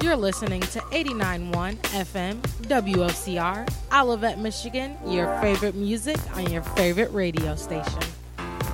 You're listening to 89.1 FM WOCR, Olivet, Michigan, your favorite music on your favorite radio station.